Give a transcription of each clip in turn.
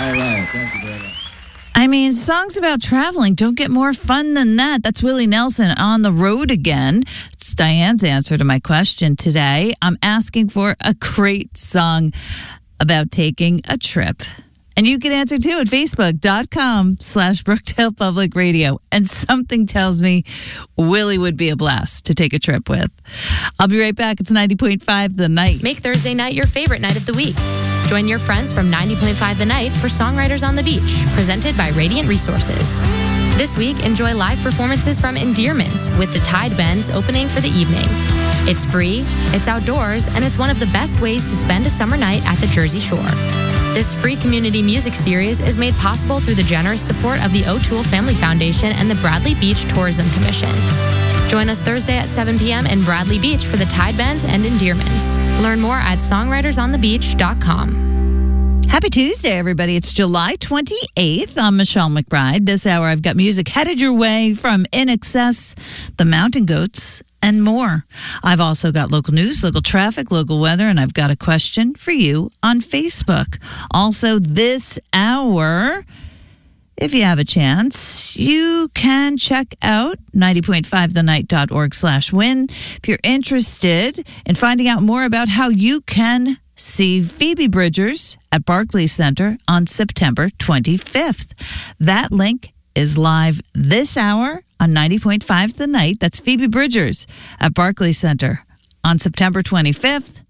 All right. Thank you very much. I mean, songs about traveling don't get more fun than that. That's Willie Nelson, On the Road Again. It's Diane's answer to my question today. I'm asking for a great song about taking a trip. And you can answer too at facebook.com/Brookdale Public Radio. And something tells me Willie would be a blast to take a trip with. I'll be right back. It's 90.5 The Night. Make Thursday night your favorite night of the week. Join your friends from 90.5 The Night for Songwriters on the Beach, presented by Radiant Resources. This week, enjoy live performances from Endearments with the Tide Bends opening for the evening. It's free, it's outdoors, and it's one of the best ways to spend a summer night at the Jersey Shore. This free community music series is made possible through the generous support of the O'Toole Family Foundation and the Bradley Beach Tourism Commission. Join us Thursday at 7 p.m. in Bradley Beach for the Tide Bends and Endearments. Learn more at songwritersonthebeach.com. Happy Tuesday, everybody. It's July 28th. I'm Michelle McBride. This hour, I've got music headed your way from In Excess, the Mountain Goats, and more. I've also got local news, local traffic, local weather, and I've got a question for you on Facebook. Also, this hour, if you have a chance, you can check out 90.5thenight.org/win if you're interested in finding out more about how you can see Phoebe Bridgers at Barclays Center on September 25th. That link is live this hour on 90.5 The Night. That's Phoebe Bridgers at Barclays Center on September 25th.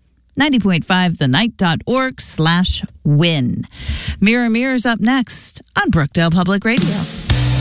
90.5thenight.org/win. Mirror Mirror's up next on Brookdale Public Radio.